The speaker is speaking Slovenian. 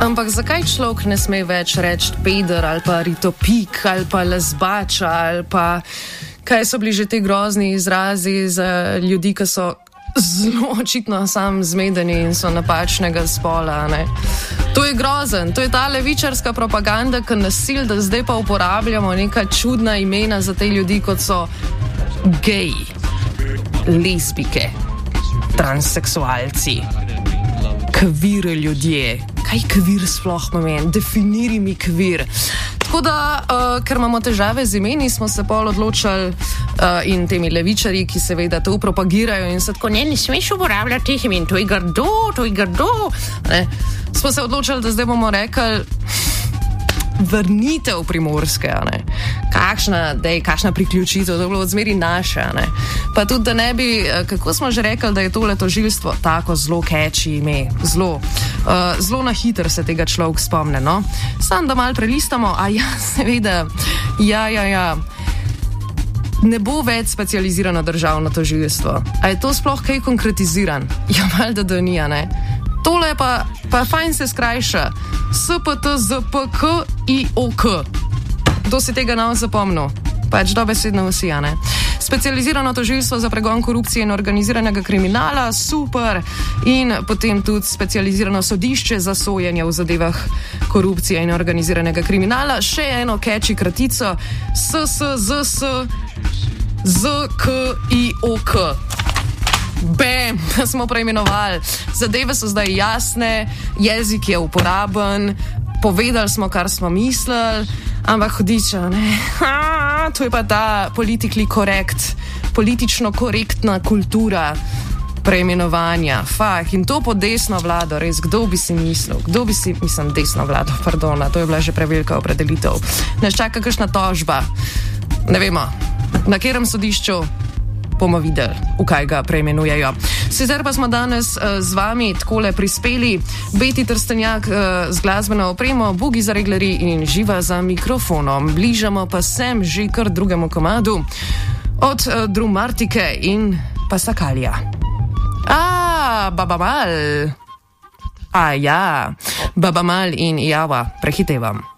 Ampak zakaj človek ne sme več reči peder ali pa ritopik ali pa lezbača ali pa kaj so bili že te grozni izrazi za ljudi, ki so zelo očitno sam zmedeni in so napačnega spola, ne? To je grozen, to je ta levičarska propaganda, ki nas sil, da zdaj pa uporabljamo neka čudna imena za te ljudi, kot so geji, lesbike, transseksualci, kvir ljudje. Kaj kvir sploh pomeni? Definiri mi kvir. Tako da, ker imamo težave z imeni, smo se pol odločili in temi levičarji, ki seveda to propagirajo in se tako, ne smeš uporabljati teh imen, to je grdo. Ne? Smo se odločili, da zdaj bomo rekli vrnitev Primorske, ne? Kakšna priključitev, to je bilo odzmeri naše, ne? Pa tudi, da ne bi, kako smo že rekli, da je tole tožilstvo tako zelo catchy ime, zelo na hiter se tega človek spomne, no? Sam, da malo prelistamo, a ja, seveda, ja. Ne bo več specializirano državno tožilstvo. A je to sploh kaj konkretiziran? Ja, valjda da ni, ne? Tole pa fajn se skrajša. SPTZPKIOK. Kdo si tega nav zapomnil? Pač dobesedno vsi, a ne? Specializirano tožilstvo za pregon korupcije in organiziranega kriminala, super. In potem tudi specializirano sodišče za sojenje v zadevah korupcije in organiziranega kriminala. Še eno catchy kratico. SSZSZKIOK. Bam, smo preimenovali. Zadeve so zdaj jasne, jezik je uporaben, povedali smo, kar smo mislili, ampak hudiča, ne? To je pa ta politično korektna kultura preimenovanja. In to pod desno vlado, res, kdo bi si mislil? Desno vlado, pardona, to je bila že prevelika opredelitev. Nas čaka kakšna tožba, ne vemo, na katerem sodišču, bomo videli, v kaj ga preimenujejo. Sicer pa smo danes z vami takole prispeli Beti Trstenjak z glasbeno opremo, Bugi za reglerji in Živa za mikrofonom. Bližamo pa sem že kar drugemu komadu od Drumartike in Pasakalija. Babamal. Ja, Babamal in Java, prehitevam.